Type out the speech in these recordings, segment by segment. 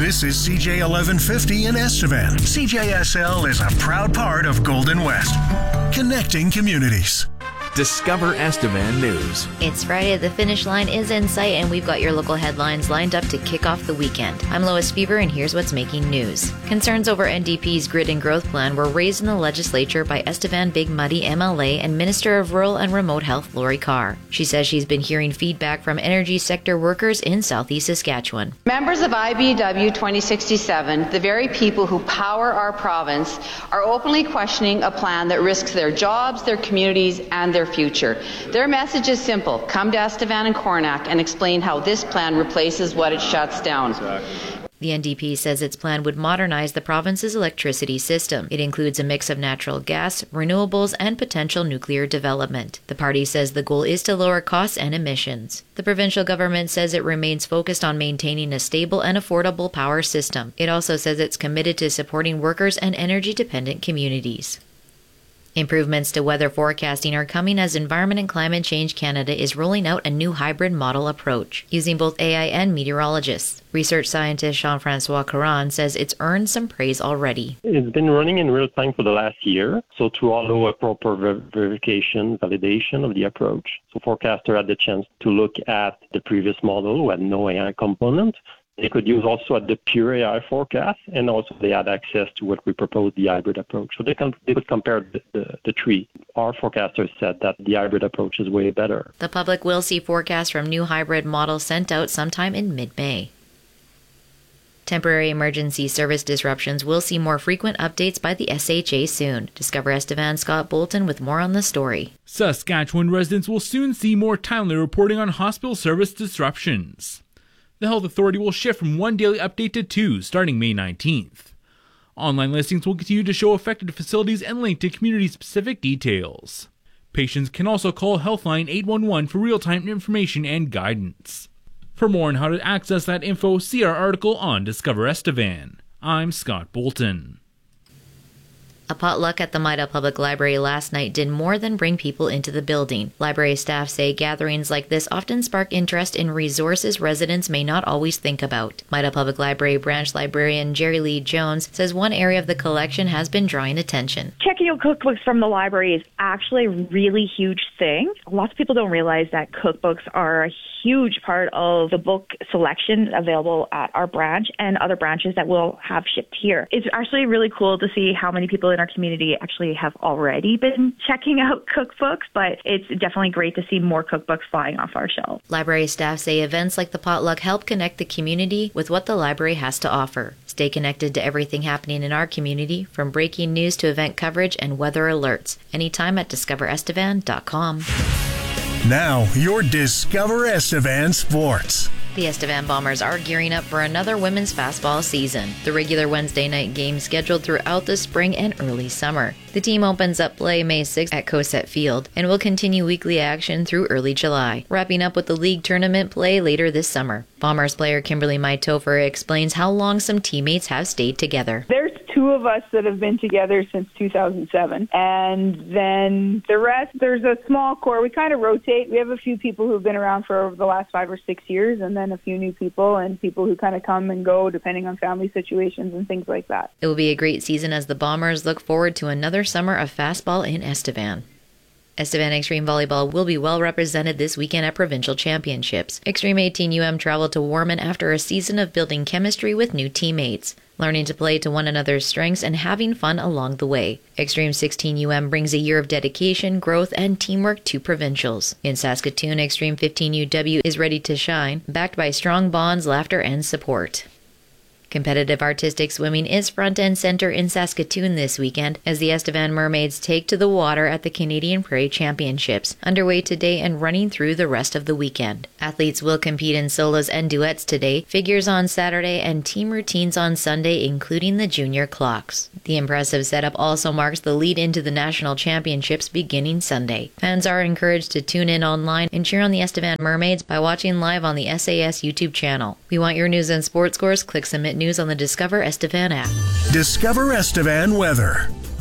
This is CJ 1150 in Estevan. CJSL is a proud part of Golden West, connecting communities. Discover Estevan News. It's Friday, the finish line is in sight, and we've got your local headlines lined up to kick off the weekend. I'm Lois Fever, and here's what's making news. Concerns over NDP's Grid and Growth Plan were raised in the legislature by Estevan Big Muddy MLA and Minister of Rural and Remote Health Lori Carr. She says she's been hearing feedback from energy sector workers in southeast Saskatchewan. Members of IBEW 2067, the very people who power our province, are openly questioning a plan that risks their jobs, their communities, and their future. Their message is simple: come to Estevan and Coronach and explain how this plan replaces what it shuts down. The NDP says its plan would modernize the province's electricity system. It includes a mix of natural gas, renewables, and potential nuclear development. The party says the goal is to lower costs and emissions. The provincial government says it remains focused on maintaining a stable and affordable power system. It also says it's committed to supporting workers and energy-dependent communities. Improvements to weather forecasting are coming as Environment and Climate Change Canada is rolling out a new hybrid model approach, using both AI and meteorologists. Research scientist Jean-François Caron says it's earned some praise already. It's been running in real time for the last year, so to allow a proper verification, validation of the approach. So forecasters had the chance to look at the previous model who had no AI component. They could use also at the pure AI forecast, and also they had access to what we proposed, the hybrid approach. So they could compare the three. Our forecasters said that the hybrid approach is way better. The public will see forecasts from new hybrid models sent out sometime in mid-May. Temporary emergency service disruptions will see more frequent updates by the SHA soon. Discover Estevan Scott Bolton with more on the story. Saskatchewan residents will soon see more timely reporting on hospital service disruptions. The Health Authority will shift from one daily update to two starting May 19th. Online listings will continue to show affected facilities and link to community-specific details. Patients can also call Healthline 811 for real-time information and guidance. For more on how to access that info, see our article on Discover Estevan. I'm Scott Bolton. A potluck at the Maida Public Library last night did more than bring people into the building. Library staff say gatherings like this often spark interest in resources residents may not always think about. Maida Public Library branch librarian Jerry Lee Jones says one area of the collection has been drawing attention. Checking out cookbooks from the library is actually a really huge thing. Lots of people don't realize that cookbooks are a huge part of the book selection available at our branch and other branches that we'll have shipped here. It's actually really cool to see how many people in our community actually have already been checking out cookbooks, but it's definitely great to see more cookbooks flying off our shelves. Library staff say events like the potluck help connect the community with what the library has to offer. Stay connected to everything happening in our community, from breaking news to event coverage and weather alerts, anytime at discoverestevan.com. Now, your Discover Estevan Sports. The Estevan Bombers are gearing up for another women's fastball season. The regular Wednesday night games scheduled throughout the spring and early summer. The team opens up play May 6th at Cosette Field and will continue weekly action through early July, wrapping up with the league tournament play later this summer. Bombers player Kimberly Maitofer explains how long some teammates have stayed together. There's two of us that have been together since 2007, and then the rest, there's a small core. We kind of rotate. We have a few people who've been around for the last 5 or 6 years, and then a few new people and people who kind of come and go depending on family situations and things like that. It will be a great season as the Bombers look forward to another summer of fastball in Estevan. Estevan Extreme Volleyball will be well represented this weekend at Provincial Championships. Extreme 18 UM traveled to Warman after a season of building chemistry with new teammates, learning to play to one another's strengths and having fun along the way. Extreme 16 UM brings a year of dedication, growth, and teamwork to provincials. In Saskatoon, Extreme 15 UW is ready to shine, backed by strong bonds, laughter, and support. Competitive artistic swimming is front and center in Saskatoon this weekend as the Estevan Mermaids take to the water at the Canadian Prairie Championships, underway today and running through the rest of the weekend. Athletes will compete in solos and duets today, figures on Saturday, and team routines on Sunday, including the junior clocks. The impressive setup also marks the lead into the national championships beginning Sunday. Fans are encouraged to tune in online and cheer on the Estevan Mermaids by watching live on the SAS YouTube channel. We want your news and sports scores. Click Submit News on the Discover Estevan app. Discover Estevan weather.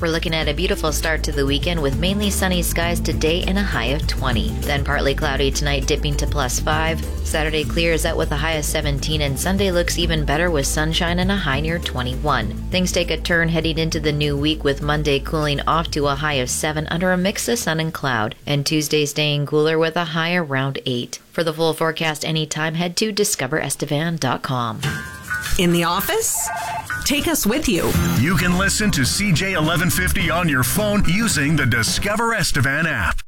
We're looking at a beautiful start to the weekend with mainly sunny skies today and a high of 20. Then partly cloudy tonight, dipping to +5. Saturday clears out with a high of 17, and Sunday looks even better with sunshine and a high near 21. Things take a turn heading into the new week with Monday cooling off to a high of 7 under a mix of sun and cloud, and Tuesday staying cooler with a high around 8. For the full forecast anytime, head to discoverestevan.com. In the office? Take us with you. You can listen to CJ 1150 on your phone using the Discover Estevan app.